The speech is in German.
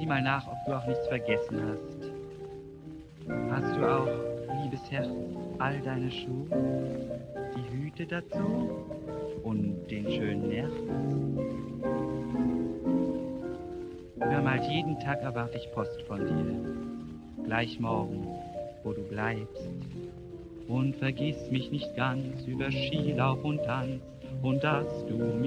mal nach, ob du auch nichts vergessen hast. Hast du auch, liebes Herz, all deine Schuhe, die Hüte dazu und den schönen Nerv? Hör mal, jeden Tag erwarte ich Post von dir. Gleich morgen, wo du bleibst. Und vergiss mich nicht ganz über Skilauf und Tanz und dass du